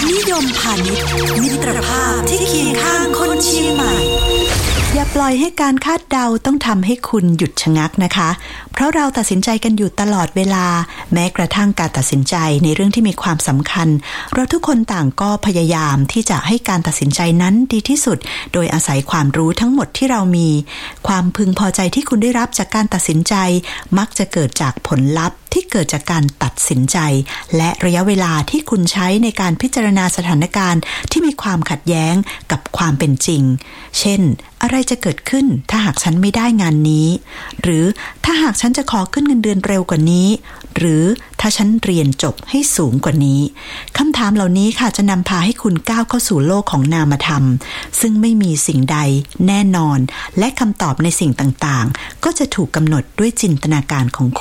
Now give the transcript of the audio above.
นิยมพาณิชย์มิตรภาพที่เคียงข้างคนเชียงใหม่อย่าปล่อยให้การคาดเดาต้องทำให้คุณหยุดชะงักนะคะเพราะเราตัดสินใจกันอยู่ตลอดเวลาแม้กระทั่งการตัดสินใจในเรื่องที่มีความสำคัญเราทุกคนต่างก็พยายามที่จะให้การตัดสินใจนั้นดีที่สุดโดยอาศัยความรู้ทั้งหมดที่เรามีความพึงพอใจที่คุณได้รับจากการตัดสินใจมักจะเกิดจากผลลัพธ์ที่เกิดจากการตัดสินใจและระยะเวลาที่คุณใช้ในการพิจารณาสถานการณ์ที่มีความขัดแย้งกับความเป็นจริงเช่นอะไรจะเกิดขึ้นถ้าหากฉันไม่ได้งานนี้หรือถ้าหากฉันจะขอขึ้นเงินเดือนเร็วกว่านี้หรือถ้าฉันเรียนจบให้สูงกว่านี้คำถามเหล่านี้ค่ะจะนำพาให้คุณก้าวเข้าสู่โลกของนามธรรมซึ่งไม่มีสิ่งใดแน่นอนและคำตอบในสิ่งต่างๆก็จะถูกกำหนดด้วยจินตนาการของ